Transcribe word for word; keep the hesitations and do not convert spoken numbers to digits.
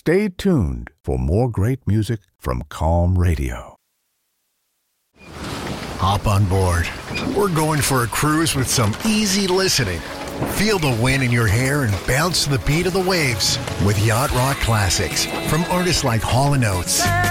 Stay tuned for more great music from Calm Radio. Hop on board. We're going for a cruise with some easy listening. Feel the wind in your hair and bounce to the beat of the waves with Yacht Rock Classics from artists like Hall and Oates,